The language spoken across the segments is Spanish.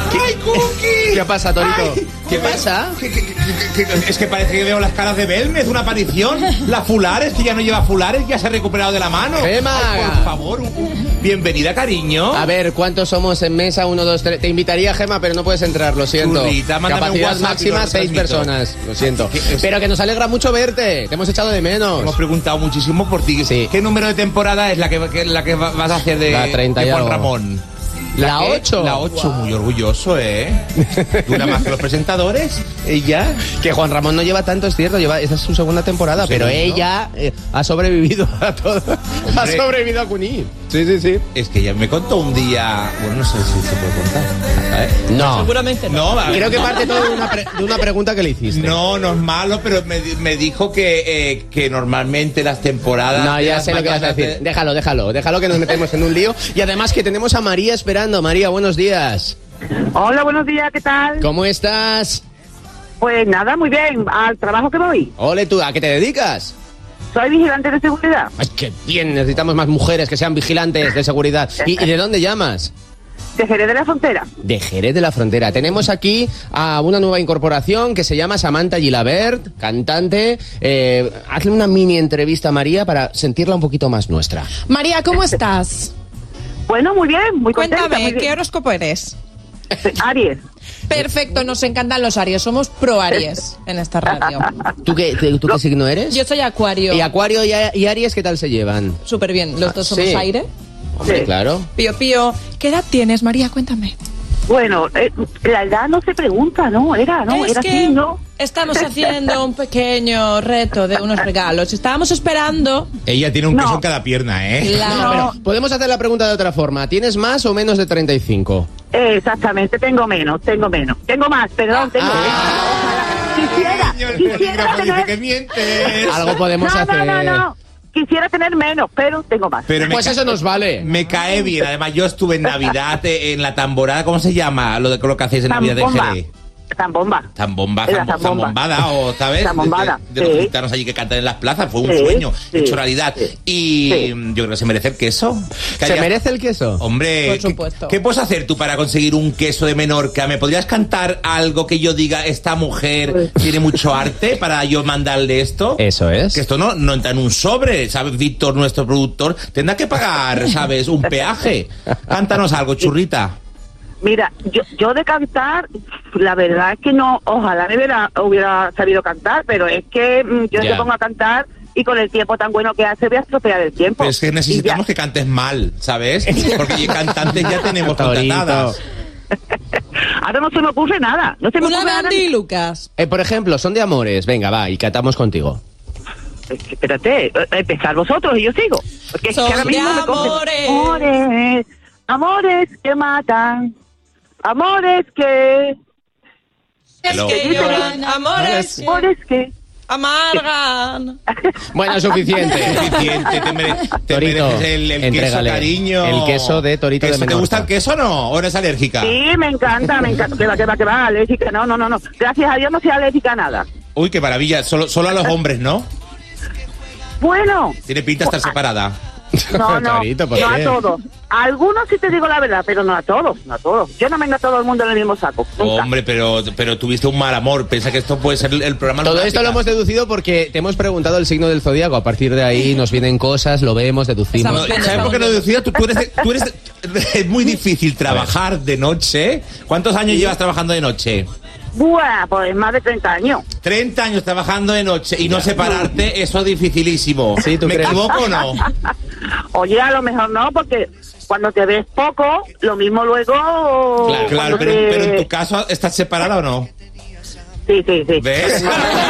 ¡Ay, Cookie! ¿Qué pasa, Torito? Ay, ¿Qué pasa? Es que parece que veo las caras de Belmez, una aparición. La Fulares, que ya no lleva Fulares, ya se ha recuperado de la mano. Gema. Ay, por favor, bienvenida, cariño. A ver, ¿cuántos somos en mesa? 1, 2, 3. Te invitaría, Gema, pero no puedes entrar, lo siento. Churrita, mándame un Capacidad WhatsApp y máxima, lo 6 retransmito. personas. Lo siento. Pero que nos alegra mucho verte. Te hemos echado de menos. Hemos preguntado muchísimo por ti. Sí. ¿Qué número de temporada es la que vas a hacer de, La 30 y de Juan algo. Ramón? La ¿qué? 8. La 8, muy orgulloso, ¿eh? Dura más que los presentadores. Ella. Que Juan Ramón no lleva tanto, es cierto, esta es su segunda temporada, ¿Sí, pero no? ella ha sobrevivido a todo. Ha sobrevivido a Cuní. Sí. Es que ella me contó un día. Bueno, no sé si se puede contar. ¿Sabes? No. Seguramente no. No, a ver, Creo que parte todo de una pregunta que le hiciste. No es malo, pero me dijo que normalmente las temporadas. No, de ya las sé lo que vas a vacas decir. Déjalo que nos metemos en un lío. Y además que tenemos a María esperando. María, buenos días. Hola, buenos días, ¿qué tal? ¿Cómo estás? Pues nada, muy bien, al trabajo que voy. Ole, ¿tú a qué te dedicas? Soy vigilante de seguridad. Ay, qué bien, necesitamos más mujeres que sean vigilantes de seguridad. ¿Y de dónde llamas? De Jerez de la Frontera. De Jerez de la Frontera. Tenemos aquí a una nueva incorporación que se llama Samantha Gilabert, cantante. Hazle una mini entrevista a María para sentirla un poquito más nuestra. María, ¿cómo estás? Bueno, muy bien, muy contenta. Cuéntame, muy bien. ¿qué horóscopo eres? Aries. Perfecto, nos encantan los Aries, somos pro Aries en esta radio. ¿Tú qué signo eres? Yo soy Acuario. ¿Y Acuario y Aries qué tal se llevan? Súper bien, los dos somos sí. aire. Hombre, Sí. claro. Pío, Pío, ¿qué edad tienes, María? Cuéntame. Bueno, la edad no se pregunta, ¿no? Era Es que así, ¿no? estamos haciendo un pequeño reto de unos regalos. Estábamos esperando. Ella tiene un No. queso en cada pierna, ¿eh? La... No. Podemos hacer la pregunta de otra forma. ¿Tienes más o menos de 35? Exactamente, tengo menos. Tengo más, perdón, tengo Quisiera Dice que tener... mientes. Algo podemos hacer. No. Quisiera tener menos, pero tengo más. Pero Pues eso nos vale. Me cae bien. Además, yo estuve en Navidad en la tamborada. ¿Cómo se llama lo que hacéis en Navidad en Jerez? Zambomba. Zambombada, o ¿sabes? Zambombada, De los sí. gitanos allí que cantan en las plazas. Fue un Sí, sueño sí, hecho realidad. sí, Y sí. yo creo que se merece el queso. Que ¿Se haya- merece el queso? Hombre, Por supuesto. ¿qué puedes hacer tú para conseguir un queso de Menorca? ¿Me podrías cantar algo que yo diga, esta mujer tiene mucho arte para yo mandarle esto? Eso es. Que esto no entra en un sobre, ¿sabes? Víctor, nuestro productor, tendrá que pagar, ¿sabes? Un peaje. Cántanos algo, churrita. Mira, yo de cantar, la verdad es que no, ojalá me hubiera sabido cantar, pero es que yo Ya. me pongo a cantar y con el tiempo tan bueno que hace voy a estropear el tiempo. Pero es que necesitamos Y que cantes mal, ¿sabes? Porque cantantes ya tenemos Torito. contratadas. ya. Ahora no se me ocurre nada. No se me Una ocurre de nada. Andy y Lucas. Por ejemplo, son de amores. Venga, va, y cantamos contigo. Espérate, empezar vosotros y yo sigo. Porque es que Son ahora de mismo me coge. Amores que matan. Amores que... Hello. Que lloran, amores Amores que... amargan. Bueno, suficiente. Suficiente, te Torito, mereces el queso, entrégale cariño. el queso de Torito de ¿Te Menorca. gusta el queso o no? ¿O eres alérgica? Sí, me encanta. Que va, alérgica. No. Gracias a Dios no soy alérgica a nada. Uy, qué maravilla. Solo a los hombres, ¿no? Bueno, Tiene pinta de estar separada. no, Torito, ¿por no qué? a todos. A algunos sí te digo la verdad, pero no a todos. Yo no vengo a todo el mundo en el mismo saco. Nunca. Hombre, pero tuviste un mal amor. Piensa que esto puede ser el programa. Todo esto lo Lunáticas. hemos deducido porque te hemos preguntado el signo del zodiaco. A partir de ahí nos vienen cosas, lo vemos, deducimos. Estamos bien. ¿Sabes por qué no decía? Tú eres es muy difícil trabajar de noche. ¿Cuántos años llevas trabajando de noche? Buah, pues más de 30 años. 30 años trabajando de noche y no separarte, eso es dificilísimo. Sí, ¿tú ¿Me crees? equivoco o no? Oye, a lo mejor no, porque cuando te ves poco, lo mismo luego... Claro, cuando pero en tu caso, ¿estás separada o no? Sí. ¿Ves?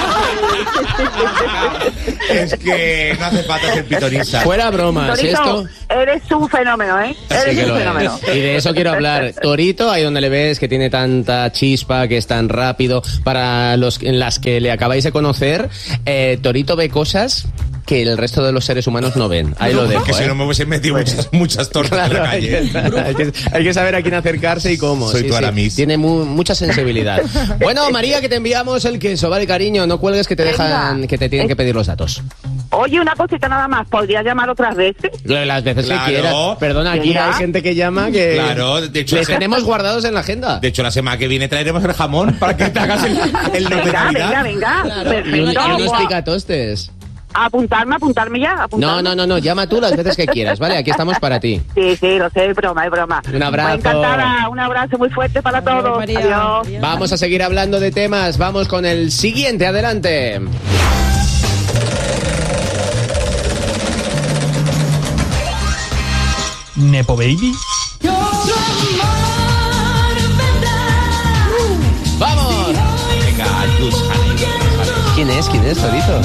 Es que no hace falta ser pitonisa. Fuera bromas, Torito, esto... eres un fenómeno, ¿eh? Sí Eres que un lo fenómeno. es. Y de eso quiero hablar. Torito, ahí donde le ves que tiene tanta chispa, que es tan rápido, para los en las que le acabáis de conocer, Torito ve cosas que el resto de los seres humanos no ven. Ahí lo dejo. Que si no me hubiese metido muchas tortas en Claro, la calle. hay que saber a quién acercarse y cómo. Soy tu Aramis. Tiene mucha sensibilidad. Bueno, María, que te enviamos el queso, vale, cariño, no cuelgues que te dejan, que te tienen que pedir los datos. Oye, una cosita nada más, ¿podría llamar otras veces? Las veces Claro. que quieras. Perdona, aquí Venga. hay gente que llama que Claro, de hecho, les tenemos guardados en la agenda. De hecho, la semana que viene traeremos el jamón para que te hagas el no de Venga, Navidad. venga. Claro. Y Perfecto. unos Pues, picatostes. apuntarme ya. No, llama tú las veces que quieras, ¿vale? Aquí estamos para ti. Sí, lo sé, es broma. Un abrazo. Pues encantada, un abrazo muy fuerte para Adiós, todos. María. Adiós. Adiós. Vamos a seguir hablando de temas. Vamos con el siguiente, adelante. Nepo Baby. ¡Vamos! Venga, Jules Janeiro. ¿Quién es, Torito?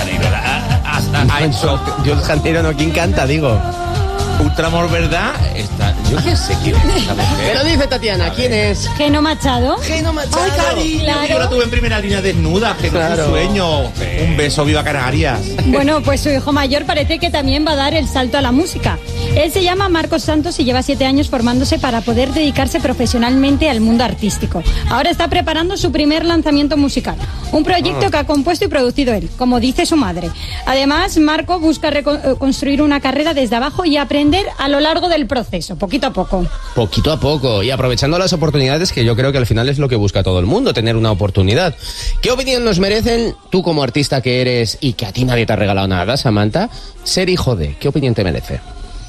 Ha hecho Jules Janeiro, no, ¿quién canta, digo? Ultramor, ¿verdad? Yo qué sé quién es esta mujer. Pero dice Tatiana, ¿quién es? Geno Machado. Geno Machado. ¡Ay, cariño! Claro. Yo la tuve en primera línea desnuda, que no es Claro. un sueño. Un beso, viva Canarias. Bueno, pues su hijo mayor parece que también va a dar el salto a la música. Él se llama Marcos Santos y lleva 7 años formándose para poder dedicarse profesionalmente al mundo artístico. Ahora está preparando su primer lanzamiento musical, un proyecto que ha compuesto y producido él, como dice su madre. Además, Marco busca construir una carrera desde abajo y aprender a lo largo del proceso, poquito a poco. Poquito a poco y aprovechando las oportunidades, que yo creo que al final es lo que busca todo el mundo, tener una oportunidad. ¿Qué opinión nos merecen, tú como artista que eres y que a ti nadie te ha regalado nada, Samantha, ser hijo de? ¿Qué opinión te merece?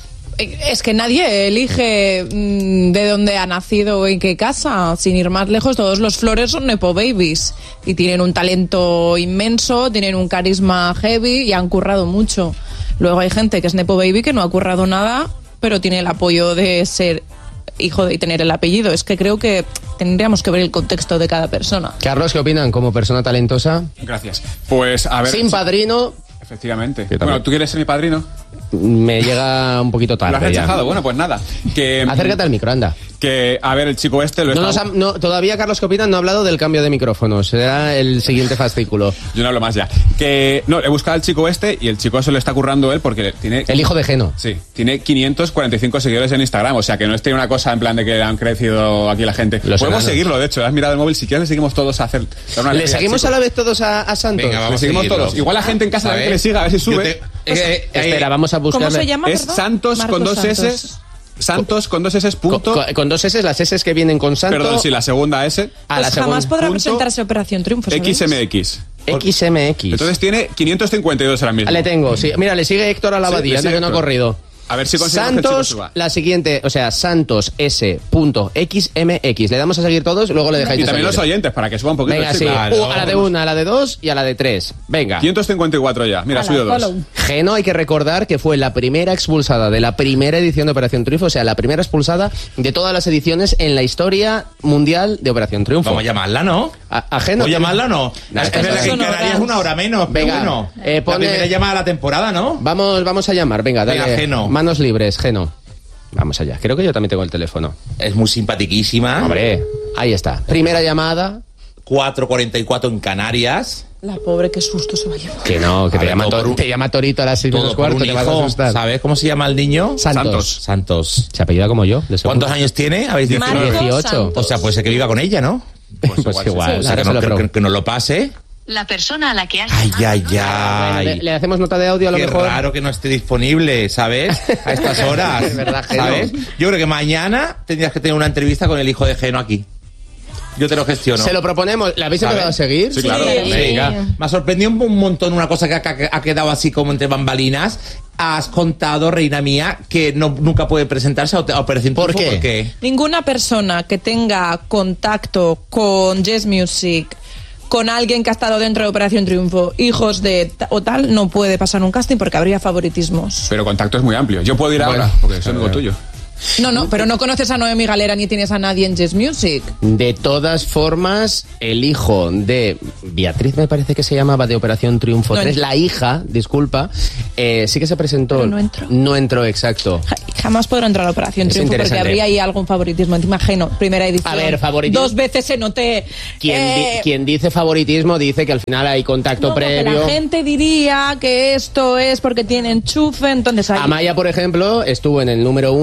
Es que nadie elige de dónde ha nacido o en qué casa. Sin ir más lejos, todos los Flores son Nepo Babies. Y tienen un talento inmenso, tienen un carisma heavy y han currado mucho. Luego hay gente que es Nepo Baby que no ha currado nada, pero tiene el apoyo de ser hijo de y tener el apellido. Es que creo que tendríamos que ver el contexto de cada persona. Carlos, ¿qué opinan como persona talentosa? Gracias. Pues a ver. Sin padrino, Efectivamente. Yo también. Bueno, ¿tú quieres ser mi padrino? me llega un poquito ¿Lo has tarde ya. rechazado? Bueno, pues nada. Acércate al micro, anda. Que, a ver, el chico este lo No está... todavía Carlos Copina no ha hablado del cambio de micrófono. Será el siguiente fascículo. Yo no hablo más ya. Que, no, he buscado al chico este y el chico se lo está currando él porque tiene... El hijo de Geno. Sí, tiene 545 seguidores en Instagram, o sea que no es una cosa en plan de que han crecido aquí la gente. Los Podemos enanos. seguirlo, de hecho, has mirado el móvil, si quieres le seguimos todos a hacer... dar una ¿Le alegría al seguimos chico. a la vez todos a Santos? Venga, Le vamos a seguimos seguirlo. todos. Igual la gente en casa A también ver. que le siga, a ver si Yo sube. Espera, vamos a buscarle. ¿Cómo se llama? Es perdón? Santos con Marcos dos S. Santos. Santos con dos S punto... Con dos S, las S que vienen con Santo. Perdón, sí, la segunda S. A la Pues jamás podrá punto presentarse Operación Triunfo, ¿sabes? XMX. XMX. Entonces tiene 552 ahora mismo. Le tengo, sí. Mira, le sigue Héctor a la Sí, Abadía, le anda sigue que no ha Héctor. corrido. A ver si conseguimos que el chico Santos, suba. la siguiente, o sea, Santos S.xmx. Le damos a seguir todos, luego le dejáis Y de también los seguir. oyentes, para que suba un poquito. Venga, el sí. chico. Claro. A la de 1, a la de 2 y a la de 3. Venga. 554 ya. Mira, ha subido dos. follow. Geno, hay que recordar que fue la primera expulsada de la primera edición de Operación Triunfo, o sea, la primera expulsada de todas las ediciones en la historia mundial de Operación Triunfo. Vamos a llamarla, ¿no? A Geno. ¿Voy a llamarla o no? Nah, Es verdad que en son Canarias es horas. una hora menos, pero Venga, bueno. pone- La primera llamada de la temporada, ¿no? Vamos a llamar, venga, dale. Venga, Geno. Manos libres, Geno. Vamos allá. Creo que yo también tengo el teléfono. Es muy simpatiquísima. Hombre, ahí está. Primera llamada. 4:44 en Canarias. La pobre, qué susto se va a llevar. Que no, que A ver, todo por un- te llama Torito a las 6 Todo menos por cuarto, un te vas a hijo. asustar. ¿Sabes cómo se llama el niño? Santos. Santos. Se apellida como yo. de seguro. ¿Cuántos años tiene? ¿Habéis dicho? Marcos 18. Santos. O sea, puede ser que viva con ella, ¿no? Pues igual. O sea, ahora que, se no, lo pregunto. que no lo pase. La persona a la que has Ay, llamado ay, no Bueno, ay. le hacemos nota de audio a lo Qué mejor. raro que no esté disponible, ¿sabes? A estas horas. Es verdad, Geno. ¿Sabes? Yo creo que mañana tendrías que tener una entrevista con el hijo de Geno aquí. Yo te lo gestiono. Se lo proponemos. ¿La habéis ¿Sabes? empezado a seguir? Sí, claro. Sí. Venga. Me ha sorprendido un montón una cosa que ha quedado así como entre bambalinas. Has contado, reina mía, que nunca puede presentarse a Operación ¿Por Triunfo. qué? ¿Por qué? Ninguna persona que tenga contacto con Jazz Music, con alguien que ha estado dentro de Operación Triunfo, hijos de o tal, no puede pasar un casting porque habría favoritismos. Pero contacto es muy amplio. Yo puedo ir Bueno, ahora, porque soy amigo tuyo. No, pero no conoces a Noemi Galera ni tienes a nadie en Jazz Music. De todas formas, el hijo de Beatriz, me parece que se llamaba, de Operación Triunfo No 3, entró. la hija, disculpa, sí que se presentó. Pero no entró. No entró, exacto. Jamás podrá entrar a Operación Es Triunfo porque interesante. habría ahí algún favoritismo. Encima ajeno, primera edición. A ver, favoritismo. 2 veces se noté. Quien dice favoritismo dice que al final hay contacto no, porque previo. la gente diría que esto es porque tiene enchufe, entonces ahí... Amaya, por ejemplo, estuvo en el número 1 programa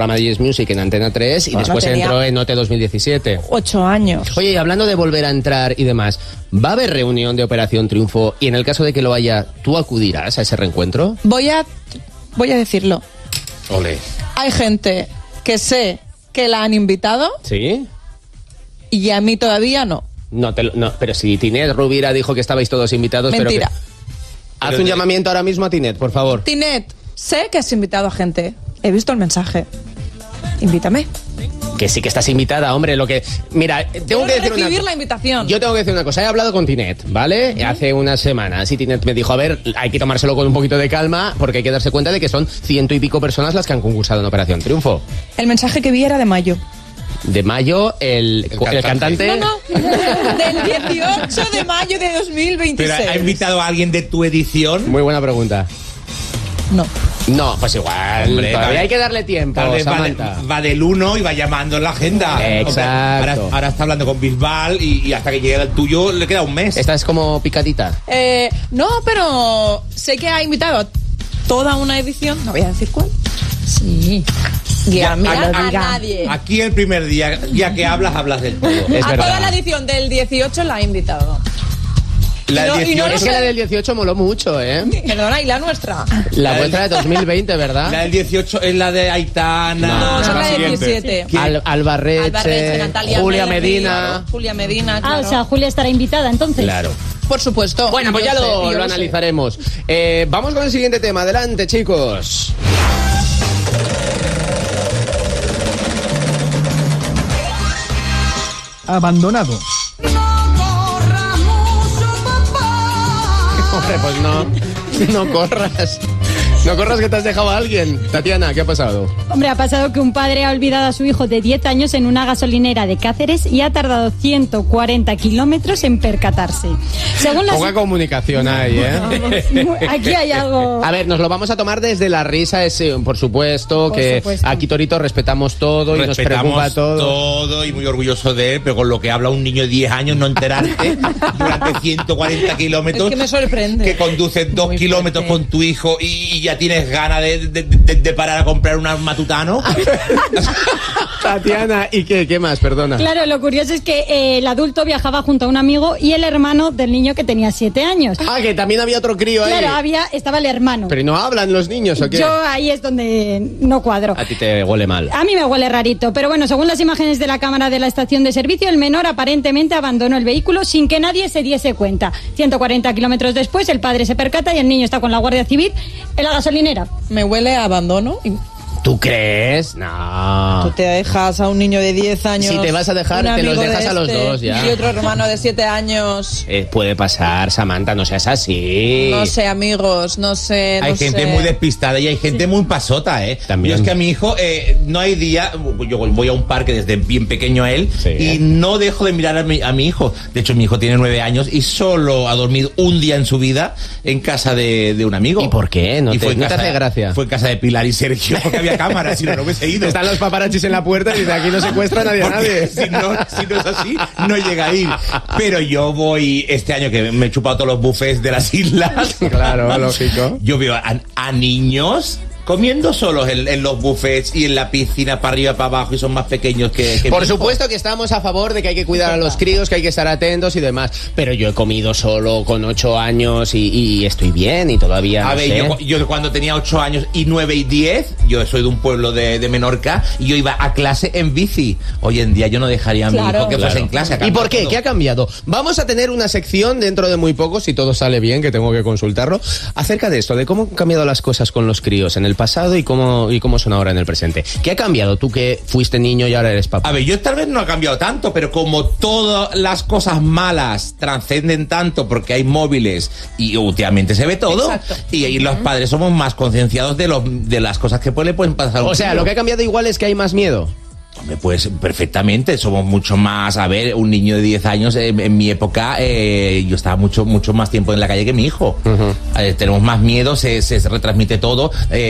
programa de Yes Music en Antena 3 y Bueno, después tenía entró en OT 2017. 8 años. Oye, y hablando de volver a entrar y demás, ¿va a haber reunión de Operación Triunfo? Y en el caso de que lo haya, ¿tú acudirás a ese reencuentro? Voy a decirlo. Ole. Hay gente que sé que la han invitado ¿Sí? y a mí todavía no. No, pero si Tinet Rubira dijo que estabais todos invitados... Mentira. Haz un llamamiento ahora mismo a Tinet, por favor. Tinet, sé que has invitado a gente. He visto el mensaje. Invítame. Que sí que estás invitada, hombre. Mira, tengo que decir recibir la invitación. Yo tengo que decir una cosa. He hablado con Tinet, ¿vale? Hace unas semanas. Y Tinet me dijo, a ver, hay que tomárselo con un poquito de calma porque hay que darse cuenta de que son 100 y pico personas las que han concursado en Operación Triunfo. El mensaje que vi era de mayo. De mayo, el cantante... No. Del 18 de mayo de 2026. ¿Pero ha invitado a alguien de tu edición? Muy buena pregunta. No. No, pues igual. Hombre, todavía hay que darle tiempo, Tal vez Samantha. va del 1 y va llamando en la agenda. Exacto. Ahora está hablando con Bisbal y hasta que llegue el tuyo le queda un mes. Esta es como picadita. No, pero sé que ha invitado a toda una edición. No voy a decir cuál. Sí. Ya, mira, a a nadie. Aquí el primer día, ya que hablas del todo. Es a verdad. toda la edición del 18 la ha invitado. La No, del y no 18, lo Es que la del 18 moló mucho, ¿eh? Perdona, ¿y la nuestra? La vuestra de 2020, ¿verdad? la del 18 es la de Aitana. No, es son la la del siguiente. 17. ¿Quién? Albarreche, Albarreche, Natalia Julia Melfi, Medina. Julia Medina, Ah, claro. o sea, Julia estará invitada entonces. Claro. Por supuesto. Bueno, pues Yo ya sé, lo yo sé. analizaremos. Vamos con el siguiente tema. Adelante, chicos. Abandonado. Hombre, pues no corras. No corras que te has dejado a alguien. Tatiana, ¿qué ha pasado? Hombre, ha pasado que un padre ha olvidado a su hijo de 10 años en una gasolinera de Cáceres y ha tardado 140 kilómetros en percatarse. Según las... Poca comunicación hay, ¿eh? Vamos, aquí hay algo... A ver, nos lo vamos a tomar desde la risa, por supuesto, Por que supuesto. aquí, Torito, respetamos todo y nos preocupa todo. Y muy orgulloso de él, pero con lo que habla un niño de 10 años, no enterarte durante 140 kilómetros. Es que me sorprende. Que conduces 2 Muy kilómetros fuerte. con tu hijo y ya tienes ganas de parar a comprar un matutano. Tatiana, ¿y qué más? Perdona. Claro, lo curioso es que el adulto viajaba junto a un amigo y el hermano del niño que tenía 7 años. Ah, que también había otro crío ahí. Claro, estaba el hermano. Pero no hablan los niños, ¿o qué? Yo ahí es donde no cuadro. A ti te huele mal. A mí me huele rarito, pero bueno, según las imágenes de la cámara de la estación de servicio, el menor aparentemente abandonó el vehículo sin que nadie se diese cuenta. 140 kilómetros después, el padre se percata y el niño está con la Guardia Civil en la gasolinera. Me huele a abandono. Y ¿Tú crees? No. tú te dejas a un niño de 10 años. Si te vas a dejar, un te los amigo dejas de a los dos, ya. Y otro hermano de 7 años. Puede pasar, Samantha, no seas así. No sé, amigos, no sé. Hay no gente sé. muy despistada y hay gente muy pasota, ¿eh? También. Yo es que a mi hijo no hay día, yo voy a un parque desde bien pequeño a él Sí. y no dejo de mirar a mi hijo. De hecho, mi hijo tiene 9 años y solo ha dormido un día en su vida en casa de un amigo. ¿Y por qué? ¿No Y te- fue en no te casa- hace gracia? Fue en casa de Pilar y Sergio porque había cámaras y no hubiese ido. Están los paparachis en la puerta y dice, aquí no secuestra nadie a Porque nadie. si no es así, no llega a ir. Pero yo voy este año que me he chupado todos los buffets de las islas. Claro, lógico. Yo veo a niños comiendo solos en los buffets y en la piscina para arriba, para abajo y son más pequeños que Por mi hijo. supuesto que estamos a favor de que hay que cuidar a los críos, que hay que estar atentos y demás. Pero yo he comido solo con 8 años y estoy bien y todavía A no ver, sé. yo cuando tenía 8 años y 9 y 10, yo soy de un pueblo de Menorca y yo iba a clase en bici. Hoy en día yo no dejaría a mi Claro. hijo que fuese en clase. Ha ¿Y cambiado por qué? todo. ¿Qué ha cambiado? Vamos a tener una sección dentro de muy poco, si todo sale bien, que tengo que consultarlo, acerca de esto, de cómo han cambiado las cosas con los críos en el pasado y cómo son ahora en el presente. ¿Qué ha cambiado tú que fuiste niño y ahora eres papá? A ver, yo tal vez no ha cambiado tanto, pero como todas las cosas malas trascenden tanto porque hay móviles y últimamente se ve todo, Exacto. y los padres somos más concienciados de las cosas que le pueden pasar a un O sea, crío. lo que ha cambiado igual es que hay más miedo. Hombre, pues perfectamente, somos mucho más, a ver, un niño de 10 años, en mi época, yo estaba mucho más tiempo en la calle que mi hijo. Tenemos más miedo, se retransmite todo,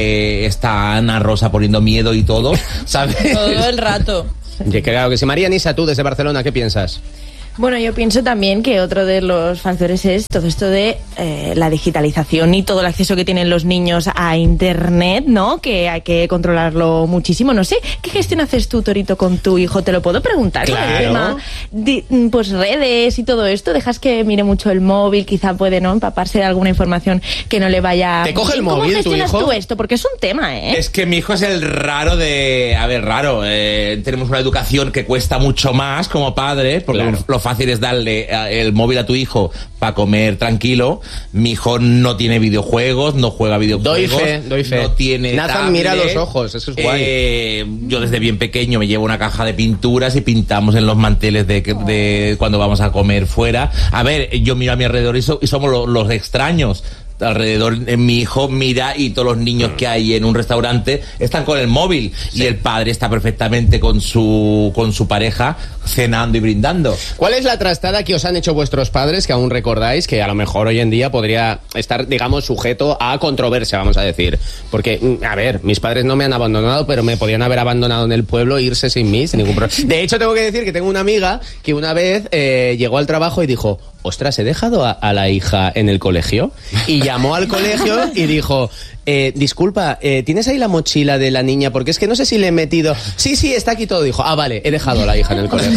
está Ana Rosa poniendo miedo y todo, ¿sabes? Todo el rato. Y claro que sí. María Nisa, tú desde Barcelona, ¿qué piensas? Bueno, yo pienso también que otro de los factores es todo esto de la digitalización y todo el acceso que tienen los niños a Internet, ¿no? Que hay que controlarlo muchísimo. No sé, ¿qué gestión haces tú, Torito, con tu hijo? Te lo puedo preguntar. Claro. Con el tema pues redes y todo esto. ¿Dejas que mire mucho el móvil? Quizá puede, ¿no?, empaparse de alguna información que no le vaya... ¿Te coge el ¿Cómo móvil tu gestionas hijo? tú esto? Porque es un tema, ¿eh? Es que mi hijo es el raro de... A ver, raro. Tenemos una educación que cuesta mucho más como padre, porque Claro. lo fácil es darle el móvil a tu hijo para comer tranquilo. Mi hijo no tiene videojuegos, no juega videojuegos. Doy fe. No tiene Nathan mira a los ojos, eso es guay. Yo desde bien pequeño me llevo una caja de pinturas y pintamos en los manteles de cuando vamos a comer fuera. A ver, yo miro a mi alrededor y somos los extraños. Alrededor mi hijo mira y todos los niños que hay en un restaurante están con el móvil y el padre está perfectamente con su pareja cenando y brindando. ¿Cuál es la trastada que os han hecho vuestros padres que aún recordáis que a lo mejor hoy en día podría estar, digamos, sujeto a controversia, vamos a decir? Porque, a ver, mis padres no me han abandonado, pero me podían haber abandonado en el pueblo e irse sin mí, sin ningún problema. De hecho, tengo que decir que tengo una amiga que una vez llegó al trabajo y dijo: ostras, he dejado a la hija en el colegio. Y llamó al colegio y dijo: disculpa, ¿tienes ahí la mochila de la niña? Porque es que no sé si le he metido... Sí, está aquí todo. Dijo: ah, vale, he dejado a la hija en el colegio.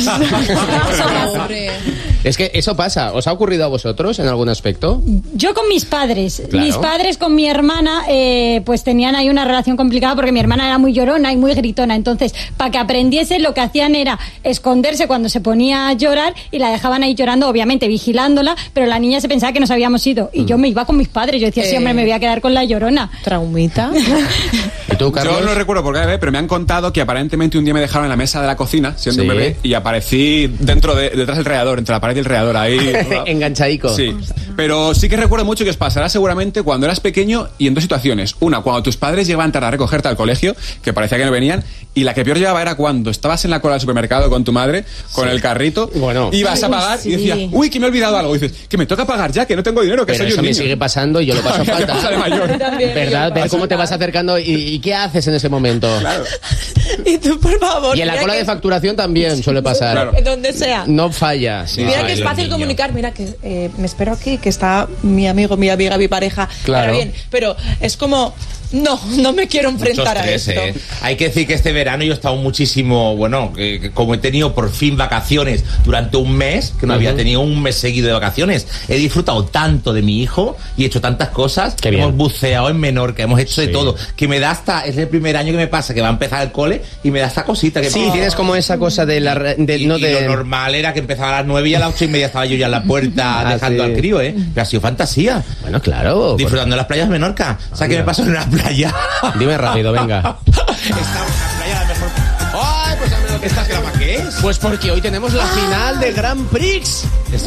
Es que eso pasa. ¿Os ha ocurrido a vosotros en algún aspecto? Yo con mis padres. Claro. Mis padres con mi hermana pues tenían ahí una relación complicada porque mi hermana era muy llorona y muy gritona. Entonces, para que aprendiese, lo que hacían era esconderse cuando se ponía a llorar y la dejaban ahí llorando, obviamente vigilándola, pero la niña se pensaba que nos habíamos ido. Y yo me iba con mis padres. Yo decía, sí, hombre, me voy a quedar con la llorona. Traumita. ¿Y tú, Carlos? Yo no recuerdo por qué bebé, pero me han contado que aparentemente un día me dejaron en la mesa de la cocina, siendo Sí. un bebé, y aparecí detrás del radiador, entre la pared y el radiador, ahí. Enganchadico. Sí, pero sí que recuerdo mucho que os pasará seguramente cuando eras pequeño y en dos situaciones. Una, cuando tus padres llegaban tarde a recogerte al colegio, que parecía que no venían, y la que peor llevaba era cuando estabas en la cola del supermercado con tu madre, con el carrito, Bueno. ibas a pagar sí. y decías, uy, que me he olvidado algo. Y dices, que me toca pagar ya, que no tengo dinero, que Pero soy eso un me niño. sigue pasando y yo lo paso ¿Qué fatal. pasa de mayor? ¿Verdad? Ver cómo te vas acercando y qué haces en ese momento. Claro. Y tú, por favor. Y en la mira cola que- de facturación también suele pasar. Claro. Donde sea. No falla. Sí. Mira Ay, que es los fácil niños. comunicar, mira que me espero aquí, que está mi amigo, mi amiga, mi pareja. Claro. Ahora bien, pero es como, no me quiero enfrentar a Muchos esto. estrés, Hay que decir que este verano yo he estado muchísimo, bueno, que como he tenido por fin vacaciones durante un mes, que no había tenido un mes seguido de vacaciones, he disfrutado tanto de mi hijo y he hecho tantas cosas. Qué bien. Hemos buceado en Menorca, hemos hecho de Sí. todo, que me da hasta, es el primer año que me pasa, que va a empezar el cole y me da esta cosita que Sí, tienes como esa cosa de la... y lo normal era que empezaba a las 9 y a las 8:30 estaba yo ya en la puerta dejando sí. al crío, pero ha sido fantasía. Bueno, claro. Disfrutando de las playas de Menorca. ¿Sabes qué me pasó en una playa? Dime rápido, venga. Estaba en una playa la mejor. ¡Ay, pues dame lo que ¿Esta grama qué es? Pues porque hoy tenemos la final del Grand Prix.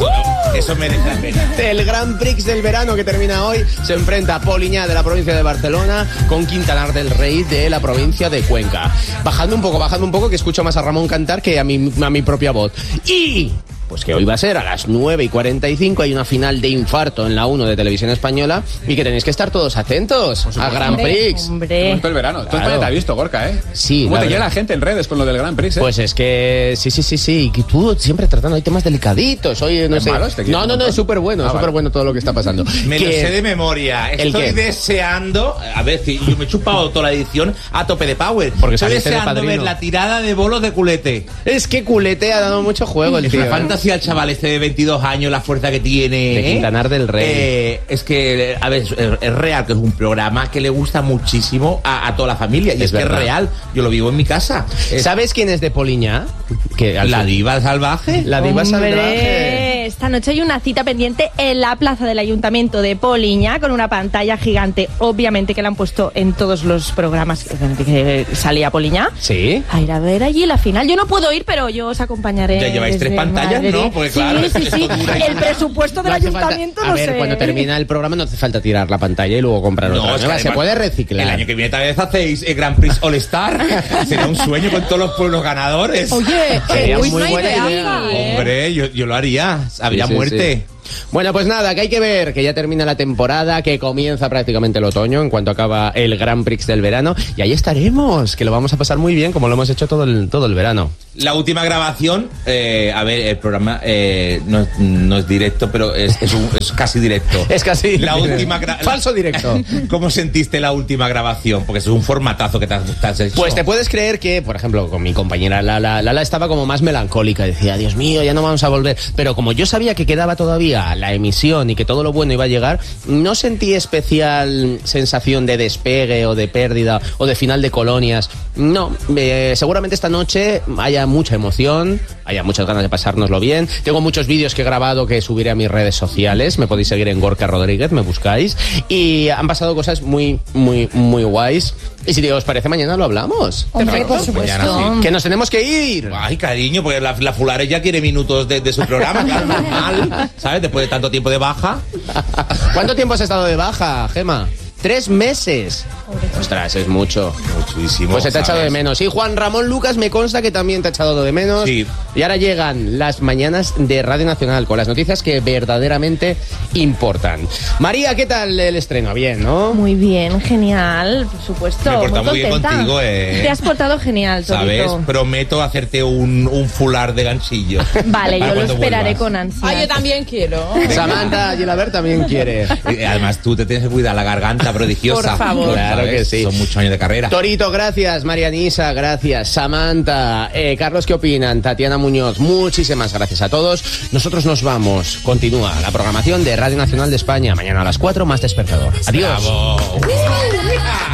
Eso merece la pena. El Grand Prix del verano que termina hoy se enfrenta a Poliñá de la provincia de Barcelona con Quintanar del Rey de la provincia de Cuenca. Bajando un poco, que escucho más a Ramón cantar que a mi propia voz. Y... pues que hoy va a ser a las 9:45, hay una final de infarto en la 1 de Televisión Española y que tenéis que estar todos atentos a Grand Prix. Hombre. Todo el verano. Tú Claro. España te has visto, Gorka, ¿eh? Sí, ¿Cómo la te verdad. llega la gente en redes con lo del Grand Prix, eh? Pues es que sí, que tú siempre tratando, hay temas delicaditos, hoy no ¿Es sé. malo este equipo? No, es súper bueno, Ah, vale. todo lo que está pasando. Me lo Que- sé de memoria. ¿El Estoy qué? deseando. A ver, si yo me he chupado toda la edición a tope de power. Porque estoy saliste de deseando padrino. ver la tirada de bolos de culete. Es que Culete ha dado mucho juego el Es tío. una fantasía el chaval este de 22 años, la fuerza que tiene. De Quintanar del Rey. Es que, a ver, es real que es un programa que le gusta muchísimo a toda la familia. Y Es es que verdad. es real. Yo lo vivo en mi casa. ¿Sabes quién es de Poliñá? Que al La fin- diva salvaje. La diva Hombre, salvaje. esta noche hay una cita pendiente en la plaza del Ayuntamiento de Poliña con una pantalla gigante, obviamente que la han puesto en todos los programas que salía Poliña. Sí. A ir a ver allí la final. Yo no puedo ir, pero yo os acompañaré. Ya lleváis 3 desde pantallas, Madrid. ¿no? Porque claro, sí. esto dura. El presupuesto del No hace falta- Ayuntamiento a no ver, sé. cuando termina el programa no hace falta tirar la pantalla y luego comprar otra es que nueva. Se además, puede reciclar. El año que viene tal vez hacéis el Grand Prix All Star. Sería un sueño con todos los pueblos ganadores. Oye, Sería uy, muy una buena idea. idea. Hombre, yo lo haría. Habría Sí, sí, muerte. sí. Bueno, pues nada, que hay que ver que ya termina la temporada, que comienza prácticamente el otoño en cuanto acaba el Grand Prix del verano, y ahí estaremos, que lo vamos a pasar muy bien como lo hemos hecho todo el verano. La última grabación, a ver, el programa no es directo, pero es casi directo. Es casi la última falso directo. ¿Cómo sentiste la última grabación? Porque es un formatazo que te has hecho. Pues te puedes creer que, por ejemplo, con mi compañera Lala estaba como más melancólica, decía, Dios mío, ya no vamos a volver. Pero como yo sabía que quedaba todavía la emisión y que todo lo bueno iba a llegar, no sentí especial sensación de despegue o de pérdida o de final de colonias. No, seguramente esta noche haya mucha emoción, haya muchas ganas de pasárnoslo bien. Tengo muchos vídeos que he grabado que subiré a mis redes sociales. Me podéis seguir en Gorka Rodríguez, me buscáis. Y han pasado cosas muy, muy, muy guays. Y si os parece, mañana lo hablamos. Hombre, por supuesto. Que nos tenemos que ir. Ay, cariño, porque la Fulares ya quiere minutos de su programa, claro, normal, ¿sabes? Después de tanto tiempo de baja. ¿Cuánto tiempo has estado de baja, Gema? 3 meses. Ostras, es mucho. Muchísimo. Pues te ha echado de menos. Y Juan Ramón Lucas me consta que también te ha echado de menos. Sí. Y ahora llegan las mañanas de Radio Nacional con las noticias que verdaderamente importan. María, ¿qué tal el estreno? Bien, ¿no? Muy bien, genial, por supuesto. Me he portado muy bien contenta. contigo, Te has portado genial, Torito. ¿Sabes? Prometo hacerte un fular de ganchillo. Vale, yo lo Cuando esperaré vuelvas. con ansia. Ah, yo también quiero. Samantha Gilaber también quiere. Además, tú te tienes que cuidar la garganta prodigiosa. Por favor. Claro ¿sabes? que sí. Son muchos años de carrera. Torito, gracias. Marianisa, gracias. Samantha, Carlos, ¿qué opinan? Tatiana Muñoz, muchísimas gracias a todos. Nosotros nos vamos. Continúa la programación de Radio Nacional de España. Mañana a las 4, más despertador. Adiós. Bravo.